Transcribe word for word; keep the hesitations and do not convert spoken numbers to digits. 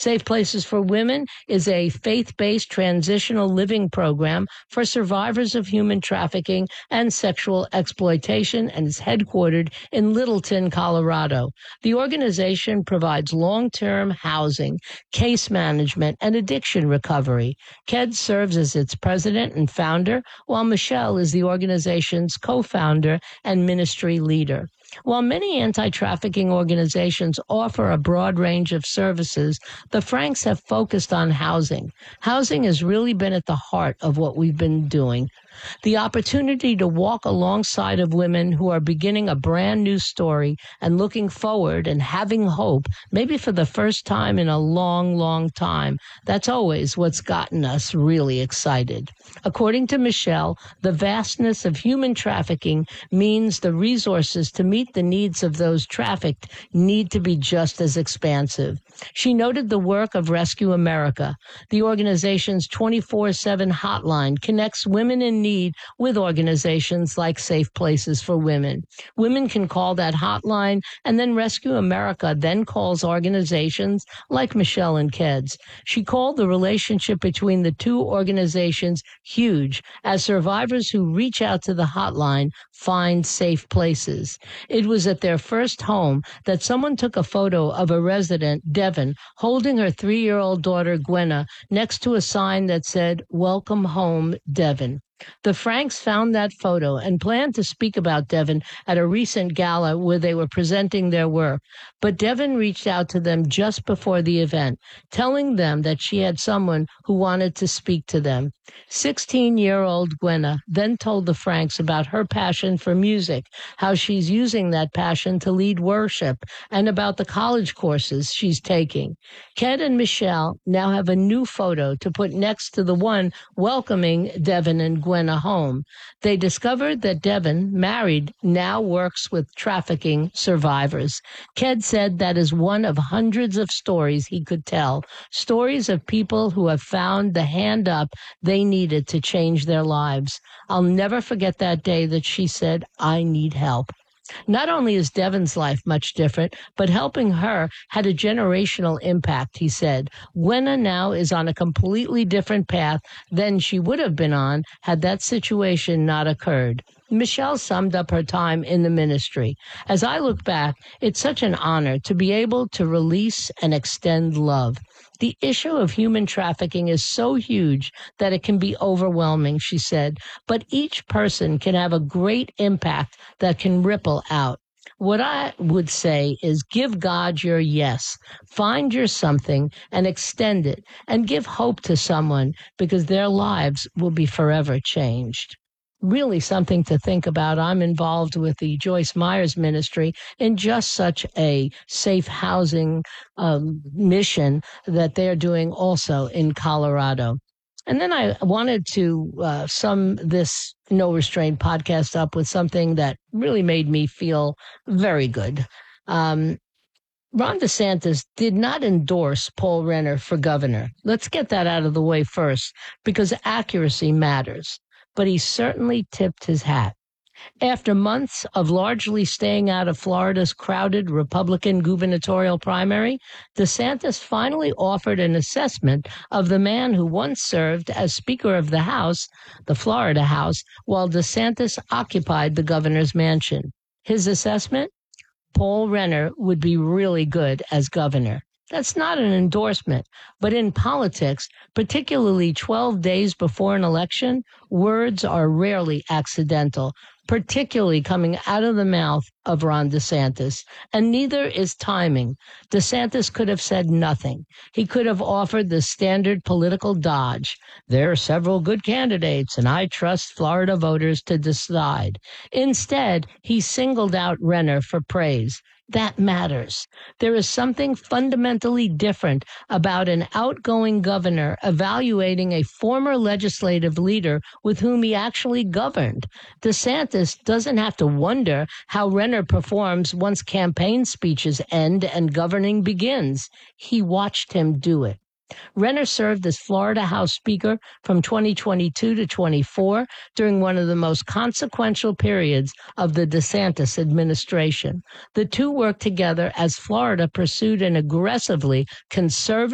Safe Places for Women is a faith-based transitional living program for survivors of human trafficking and sexual exploitation and is headquartered in Littleton, Colorado. The organization provides long-term housing, case management, and addiction recovery. K E D serves as its president and founder, while Michelle is the organization's co-founder and ministry leader. While many anti-trafficking organizations offer a broad range of services, the Franks have focused on housing. Housing has really been at the heart of what we've been doing. The opportunity to walk alongside of women who are beginning a brand new story and looking forward and having hope, maybe for the first time in a long, long time. That's always what's gotten us really excited. According to Michelle, the vastness of human trafficking means the resources to meet the needs of those trafficked need to be just as expansive. She noted the work of Rescue America. The organization's twenty-four seven hotline connects women in need with organizations like Safe Places for Women. Women can call that hotline, and then Rescue America then calls organizations like Michelle and K E D S. She called the relationship between the two organizations huge, as survivors who reach out to the hotline find safe places. It was at their first home that someone took a photo of a resident, Devin, holding her three-year-old daughter, Gwenna, next to a sign that said, "Welcome home, Devin." The Franks found that photo and planned to speak about Devin at a recent gala where they were presenting their work. But Devin reached out to them just before the event, telling them that she had someone who wanted to speak to them. sixteen-year-old Gwenna then told the Franks about her passion for music, how she's using that passion to lead worship, and about the college courses she's taking. Ken and Michelle now have a new photo to put next to the one welcoming Devin and Gwenna home. They discovered that Devin, married, now works with trafficking survivors. Ked said that is one of hundreds of stories he could tell, stories of people who have found the hand up they needed to change their lives. I'll never forget that day that she said, "I need help." Not only is Devin's life much different, but helping her had a generational impact, he said. Gwenna now is on a completely different path than she would have been on had that situation not occurred. Michelle summed up her time in the ministry. As I look back, it's such an honor to be able to release and extend love. The issue of human trafficking is so huge that it can be overwhelming, she said, but each person can have a great impact that can ripple out. What I would say is give God your yes, find your something and extend it, and give hope to someone because their lives will be forever changed. Really something to think about. I'm involved with the Joyce Myers Ministry in just such a safe housing um, mission that they're doing also in Colorado. And then I wanted to uh, sum this No Restraint podcast up with something that really made me feel very good. Um, Ron DeSantis did not endorse Paul Renner for governor. Let's get that out of the way first, because accuracy matters. But he certainly tipped his hat. After months of largely staying out of Florida's crowded Republican gubernatorial primary, DeSantis finally offered an assessment of the man who once served as Speaker of the House, the Florida House, while DeSantis occupied the governor's mansion. His assessment? Paul Renner would be really good as governor. That's not an endorsement, but in politics, particularly twelve days before an election, words are rarely accidental, particularly coming out of the mouth of Ron DeSantis, and neither is timing. DeSantis could have said nothing. He could have offered the standard political dodge. There are several good candidates, and I trust Florida voters to decide. Instead, he singled out Renner for praise. That matters. There is something fundamentally different about an outgoing governor evaluating a former legislative leader with whom he actually governed. DeSantis doesn't have to wonder how Renner performs once campaign speeches end and governing begins. He watched him do it. Renner served as Florida House Speaker from twenty twenty-two to twenty-four during one of the most consequential periods of the DeSantis administration. The two worked together as Florida pursued an aggressively conservative